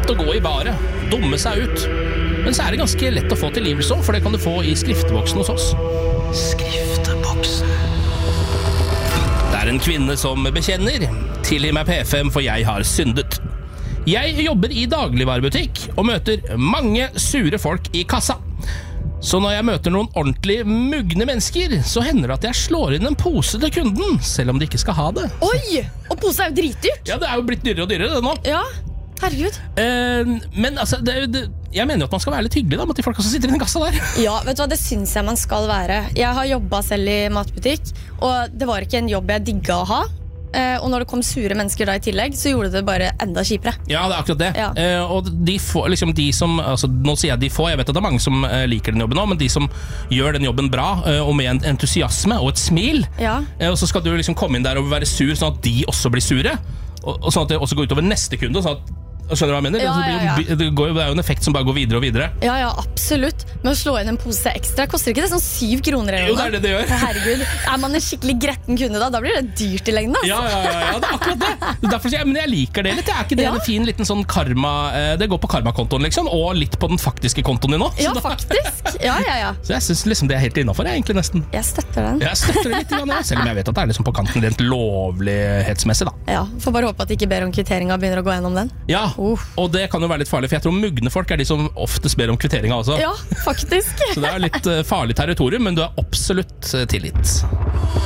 lett å gå i baret, dumme seg ut. Men så er det ganske lett å få tilgivelse også, for det kan du få i skrifteboksen hos oss. Skrifteboksen. Det er en kvinne som bekjenner. Tilgi meg P5, for jeg har syndet. Jeg jobber i dagligvarebutikk og møter mange sure folk i kassa. Så når jeg møter noen ordentlig mugne mennesker, så hender det at jeg slår inn en pose til kunden, selv om de ikke skal ha det. Oi, og pose er jo dritdyrt. Ja, det er jo blitt dyrere og dyrere det nå. Ja, herregud. Men altså, jeg mener jo at man skal være litt hyggelig da, med de folka som sitter i den kassa der. Ja, vet du hva, det synes jeg man skal være. Jeg har jobbet selv i matbutikk, og det var ikke en jobb jeg digget å ha. Og når det kom sure mennesker da i tillegg, så gjorde det bare enda kjipere. Ja, det er akkurat det. Ja. Og de får, liksom de som, altså, nå sier jeg de får, jeg vet at det er mange som liker den jobben nå, men de som gjør den jobben bra, og med en entusiasme og et smil, Ja. Og så skal du liksom komme inn der og være sur, sånn at de også blir sure, og sånn at det også går utover neste kunde, sånn at skjønner du hva jeg mener? Ja, ja, ja. Det er jo en effekt som bare går videre og videre. Ja, ja, absolutt. Men å slå inn en pose ekstra, koster ikke det sånn 7 kroner eller Jo, noe? det er det det gjør. Herregud, er man en skikkelig gretten kunde da blir det dyrt i lengden, altså. Ja, det er akkurat det. Derfor sier jeg, men jeg liker det litt. Er ikke det Ja. en fin liten sånn karma? Det går på karmakontoen liksom, og litt på den faktiske kontoen din nå. Ja, faktisk. Ja. Så jeg synes liksom det er helt innenfor, egentlig nesten. Jeg støtter den. Jeg støtter det litt, ja, selv om jeg vet at det er liksom på kanten rent lovlighetsmessig da. Ja, får bare håpe at de ikke ber om kvitteringen og begynner å gå gjennom den. Ja, og det kan jo være litt farlig, for jeg tror mugne folk er de som oftest ber om kvitteringa også. Ja, faktisk. Så det er litt farlig territorium, men du er absolutt tilgitt.